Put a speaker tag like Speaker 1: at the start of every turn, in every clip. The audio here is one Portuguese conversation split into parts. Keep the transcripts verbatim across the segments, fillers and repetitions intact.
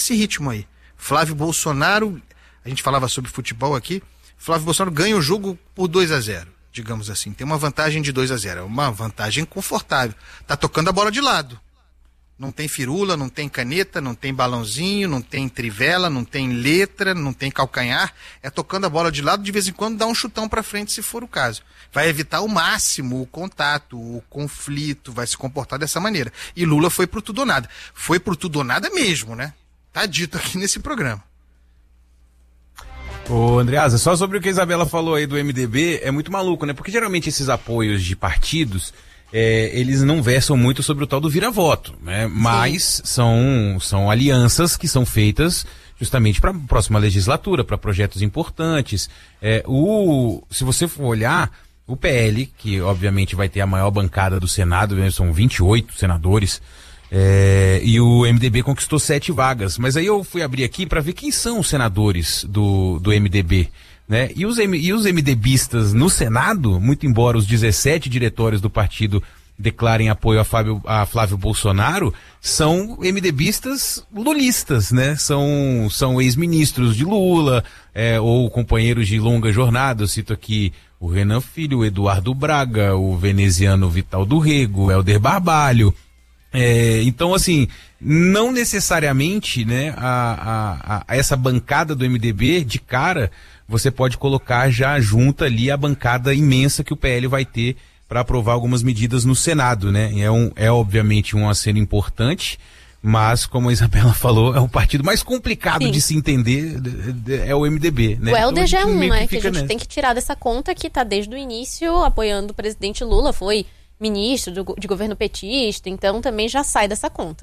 Speaker 1: nesse ritmo aí. Flávio Bolsonaro, a gente falava sobre futebol aqui, Flávio Bolsonaro ganha o jogo por dois a zero, digamos assim. Tem uma vantagem de dois a zero, é uma vantagem confortável. Tá tocando a bola de lado. Não tem firula, não tem caneta, não tem balãozinho, não tem trivela, não tem letra, não tem calcanhar. É tocando a bola de lado, de vez em quando dá um chutão para frente, se for o caso. Vai evitar ao máximo o contato, o conflito, vai se comportar dessa maneira. E Lula foi pro tudo ou nada. Foi pro tudo ou nada mesmo, né? Tá dito aqui nesse programa.
Speaker 2: Ô, Andreasa, só sobre o que a Isabela falou aí do M D B, é muito maluco, né? Porque geralmente esses apoios de partidos... É, eles não versam muito sobre o tal do vira-voto, né? Mas são, são alianças que são feitas justamente para a próxima legislatura, para projetos importantes. É, o, se você for olhar, o P L, que obviamente vai ter a maior bancada do Senado, né? São vinte e oito senadores, é, e o M D B conquistou sete vagas. Mas aí eu fui abrir aqui para ver quem são os senadores do, do M D B. Né? E os, e os MDBistas no Senado, muito embora os dezessete diretórios do partido declarem apoio a, Fábio, a Flávio Bolsonaro, são MDBistas lulistas, né? São, são ex-ministros de Lula, é, ou companheiros de longa jornada. Eu cito aqui o Renan Filho, o Eduardo Braga, o veneziano Vital do Rego, o Helder Barbalho. É, então, assim, não necessariamente, né, a, a, a essa bancada do M D B, de cara, você pode colocar já junta ali a bancada imensa que o P L vai ter para aprovar algumas medidas no Senado, né? É, um, é obviamente um aceno importante, mas, como a Isabela falou, é o partido mais complicado Sim. de se entender, é o M D B, né?
Speaker 3: O Helder já é um, né? Que a gente
Speaker 2: nessa.
Speaker 3: tem que tirar dessa conta que tá desde o início apoiando o presidente Lula, foi ministro do, de governo petista, então também já sai dessa conta.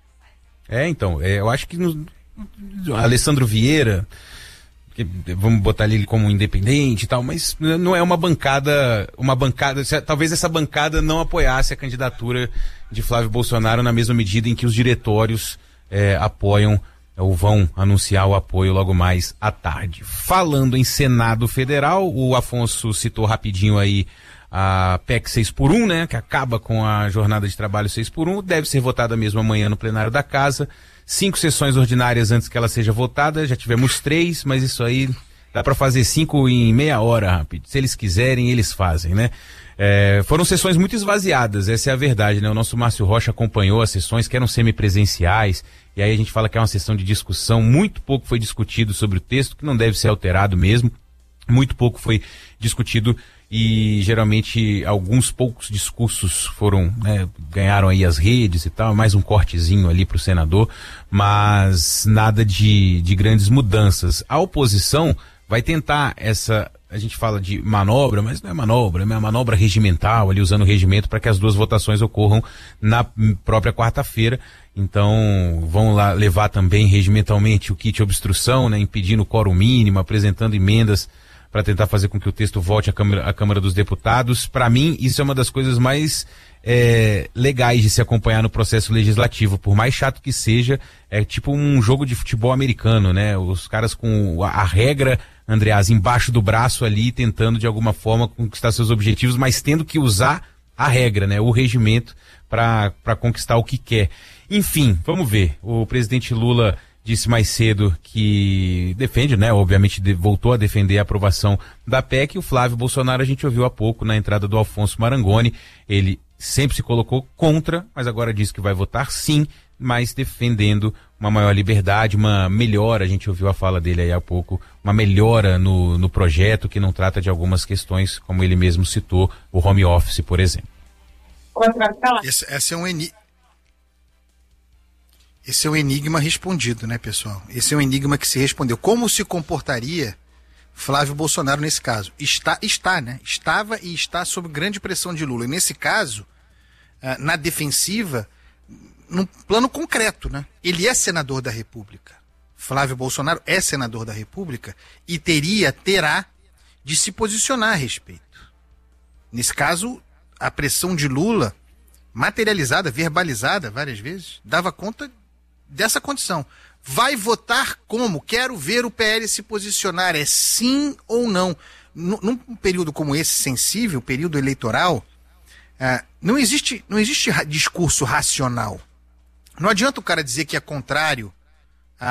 Speaker 2: É, então, é, eu acho que no, Alessandro Vieira, que, vamos botar ele como independente e tal, mas não é uma bancada, uma bancada, talvez essa bancada não apoiasse a candidatura de Flávio Bolsonaro na mesma medida em que os diretórios é, apoiam ou vão anunciar o apoio logo mais à tarde. Falando em Senado Federal, o Afonso citou rapidinho aí a P E C seis por um, né, que acaba com a jornada de trabalho seis por um, deve ser votada mesmo amanhã no plenário da casa. Cinco sessões ordinárias antes que ela seja votada, já tivemos três, mas isso aí dá para fazer cinco em meia hora, rápido. Se eles quiserem, eles fazem, né? É, foram sessões muito esvaziadas, essa é a verdade, né? O nosso Márcio Rocha acompanhou as sessões que eram semipresenciais, e aí a gente fala que é uma sessão de discussão, muito pouco foi discutido sobre o texto, que não deve ser alterado mesmo, muito pouco foi discutido e geralmente alguns poucos discursos foram, né, ganharam aí as redes e tal, mais um cortezinho ali para o senador, mas nada de, de grandes mudanças. A oposição vai tentar essa, a gente fala de manobra, mas não é manobra, é uma manobra regimental, ali usando o regimento para que as duas votações ocorram na própria quarta-feira. Então vão lá levar também regimentalmente o kit obstrução, né, impedindo o quórum mínimo, apresentando emendas para tentar fazer com que o texto volte à Câmara, à Câmara dos Deputados. Para mim, isso é uma das coisas mais é, legais de se acompanhar no processo legislativo. Por mais chato que seja, é tipo um jogo de futebol americano, né? Os caras com a, a regra, Andreas, embaixo do braço ali, tentando de alguma forma conquistar seus objetivos, mas tendo que usar a regra, né? O regimento para para conquistar o que quer. Enfim, vamos ver. O presidente Lula disse mais cedo que defende, né, obviamente de, voltou a defender a aprovação da P E C, e o Flávio Bolsonaro a gente ouviu há pouco na entrada do Alfonso Marangoni, ele sempre se colocou contra, mas agora diz que vai votar sim, mas defendendo uma maior liberdade, uma melhora, a gente ouviu a fala dele aí há pouco, uma melhora no, no projeto que não trata de algumas questões, como ele mesmo citou, o home office, por exemplo.
Speaker 1: Esse, esse é um enigma. Esse é um enigma respondido, né, pessoal? Esse é um enigma que se respondeu. Como se comportaria Flávio Bolsonaro nesse caso? Está, está, né? Estava e está sob grande pressão de Lula. E nesse caso, na defensiva, num plano concreto, né? Ele é senador da República. Flávio Bolsonaro é senador da República e teria, terá, de se posicionar a respeito. Nesse caso, a pressão de Lula, materializada, verbalizada várias vezes, dava conta dessa condição. Vai votar como? Quero ver o P L se posicionar. É sim ou não? N- num período como esse, sensível, período eleitoral, ah, não existe, não existe ra- discurso racional. Não adianta o cara dizer que é contrário